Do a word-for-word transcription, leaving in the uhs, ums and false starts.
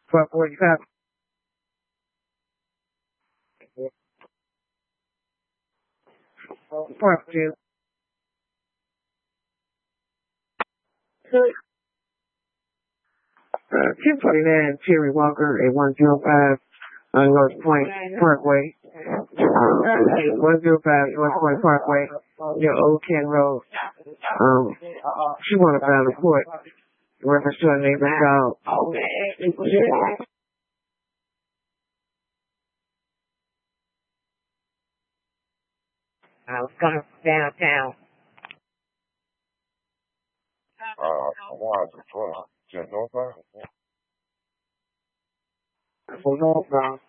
twelve forty-five. Part two. Uh, ten forty-nine Cherry Walker at one oh five on North Point Parkway. one oh five North Point Parkway, near Old Ken Road. Um, she want to file a report in reference to her neighbor's dog. I was coming downtown. Uh, why is it for? Just northbound? For northbound.